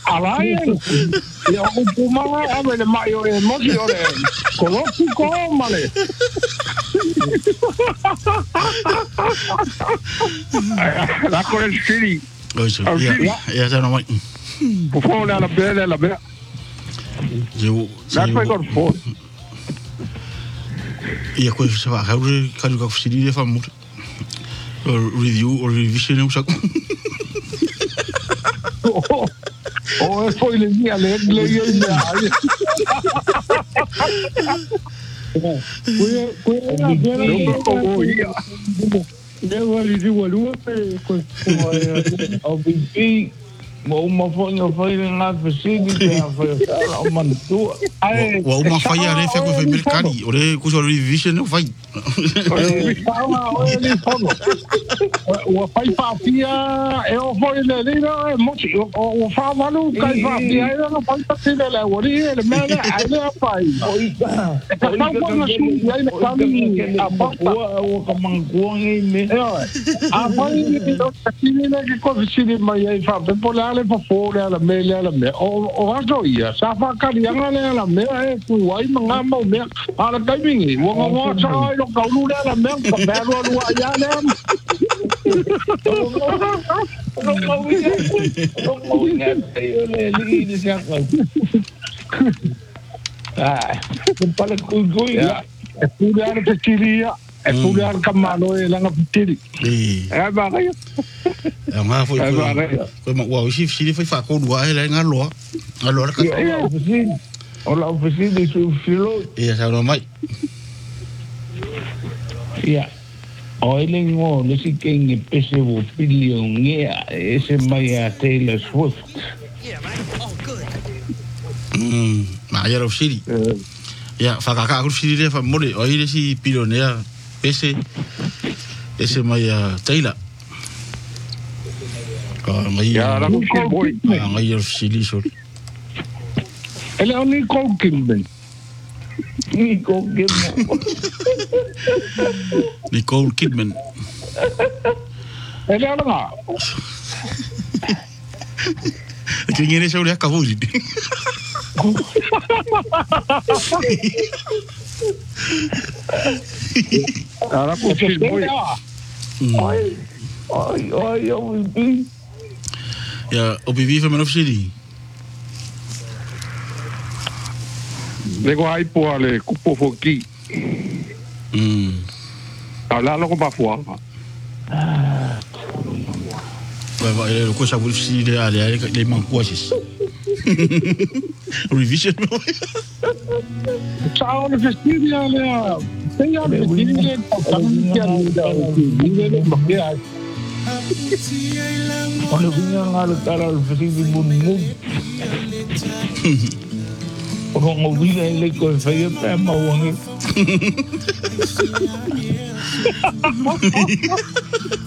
Alain. Ya o puma ave le mai o e mosi o le. Kolopu ko male. La kore skiri. Oiso. Ya sa no mai. Po fo la bela la bela. Eu. La foi cor fo. Ia koe se va haure karu ka fsiri le famu. Review or revision o sa. Oh, foi le mia le Mo uma foi na facility foi o mantua o uma foi a refa ko foi mercari ore ko so revision no vai o fai fafia e o foi le lira mochi o fa malu kai fafia e no fai fafia le ori le mele ale fai e ka fa no su ai le kami a papa o kamanguang me a fai ni do takini le ko visini mai ai fa pe pola le fa fora la mele la me o aso ia sa fa kali anga le la me e ku ai manga mo me ala kai mingi wo sa ai lo ka lu le la me ka be lo ya le e pure ana petiria e pure ana kamano e langa petiri e ba ga e ma foi ko ma wa si foi fa ko dua e nga lo ka o la oficina su filo e sa no mai ya Oile ngo le si king pese wo billion ngea ese mai a Taylor Swift. Yeah, man. Oh, good. Ma ya ro siri. Ya fa ka ro siri le fa mole oile si pilonea pese ese mai a Taylor. Mai ya la ko boy mai ro siri so. Ele oni ko kimben. Nicole Kidman. Ele ala nga. Que ngene sa ule ka huli. Ara ko boy. Ai, Ya, obi vive men of city. Lego ai po ale kupo foki. Ala lo ko ba fo. Va ele ko sa bul si de ale le man coaches. Revision. Ciao le festivi ale. Sei ale festivi Ono vinha ngalo tara al festivi mun. Ono ngobile le ko fai pa ma wangi.